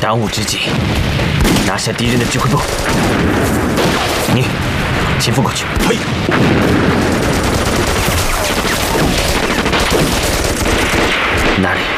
当务之急，拿下敌人的指挥部。你前锋过去。嘿。那里。